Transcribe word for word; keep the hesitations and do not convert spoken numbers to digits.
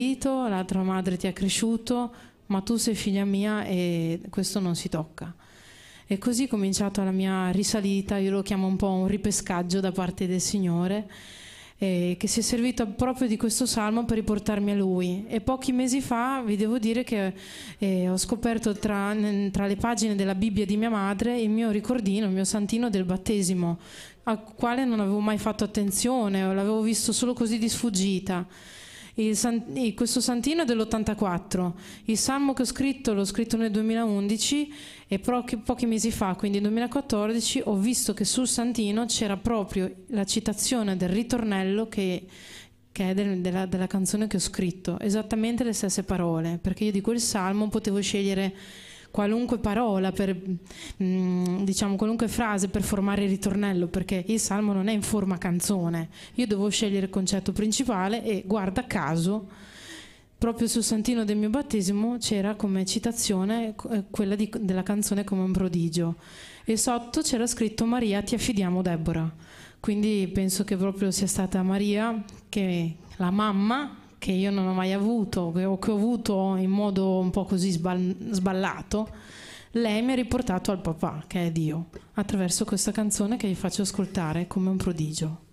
l'altra madre ti ha cresciuto, ma tu sei figlia mia e questo non si tocca. E così è cominciata la mia risalita, io lo chiamo un po' un ripescaggio da parte del Signore, eh, che si è servito proprio di questo salmo per riportarmi a Lui. E pochi mesi fa vi devo dire che eh, ho scoperto tra, tra le pagine della Bibbia di mia madre il mio ricordino, il mio santino del battesimo, al quale non avevo mai fatto attenzione, o l'avevo visto solo così di sfuggita. Il san, questo santino è dell'ottantaquattro, il salmo che ho scritto l'ho scritto nel duemilaundici e pochi, pochi mesi fa, quindi nel duemilaquattordici, ho visto che sul santino c'era proprio la citazione del ritornello che, che è del, della, della canzone che ho scritto, esattamente le stesse parole, perché io di quel salmo potevo scegliere qualunque parola, per, mh, diciamo qualunque frase per formare il ritornello, perché il salmo non è in forma canzone, io devo scegliere il concetto principale e guarda caso proprio sul santino del mio battesimo c'era come citazione eh, quella di, della canzone Come un prodigio, e sotto c'era scritto Maria ti affidiamo Deborah, quindi penso che proprio sia stata Maria, che la mamma che io non ho mai avuto, o che ho avuto in modo un po' così sballato, lei mi ha riportato al papà, che è Dio, attraverso questa canzone che vi faccio ascoltare, Come un prodigio.